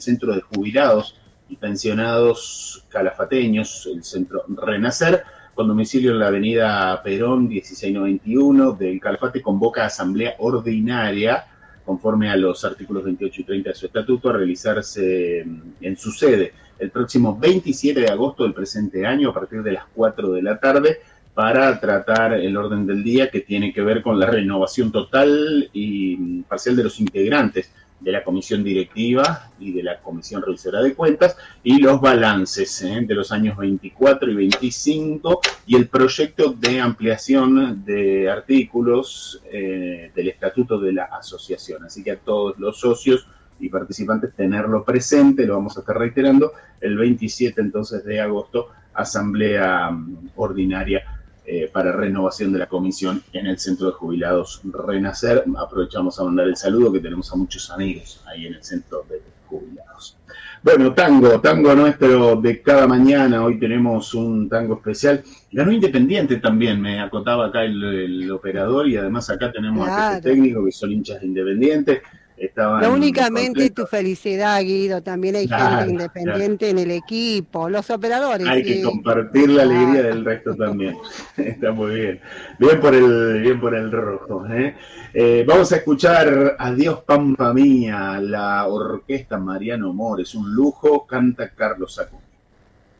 Centro de Jubilados y Pensionados Calafateños, el Centro Renacer, con domicilio en la avenida Perón 1691 del Calafate, convoca a asamblea ordinaria conforme a los artículos 28 y 30 de su estatuto a realizarse en su sede el próximo 27 de agosto del presente año a partir de las 4 de la tarde para tratar el orden del día que tiene que ver con la renovación total y parcial de los integrantes de la comisión directiva y de la comisión revisora de cuentas y los balances de los años 24 y 25 y el proyecto de ampliación de artículos del estatuto de la asociación. Así que a todos los socios y participantes tenerlo presente, lo vamos a estar reiterando, el 27 entonces de agosto, asamblea ordinaria para renovación de la comisión en el Centro de Jubilados Renacer. Aprovechamos a mandar el saludo que tenemos a muchos amigos ahí en el Centro de Jubilados. Bueno, tango nuestro de cada mañana. Hoy tenemos un tango especial. Ganó Independiente también, me acotaba acá el operador, y además acá tenemos a este técnico que son hinchas de Independiente. No únicamente tu felicidad, Guido, también hay gente independiente en el equipo, los operadores. Hay que compartir la alegría del resto también. Está muy bien. Bien por el rojo. Vamos a escuchar Adiós Pampa Mía, la orquesta Mariano Mores, un lujo, canta Carlos Acuña.